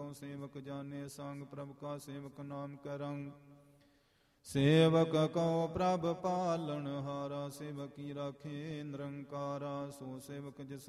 ਸੋ ਸੇਵਕ ਜਾਣੇ ਸੰਗ ਪ੍ਰਭ ਕਾ ਸੇਵਕ ਨਾਮ ਕਰੰ। ਸੇਵਕ ਕਉ ਪ੍ਰਭ ਪਾਲਣ ਹਾਰਾ, ਸੇਵਕ ਕੀ ਰਾਖੇ ਨਿਰੰਕਾਰਾ। ਸੋ ਸੇਵਕ ਜਿਸ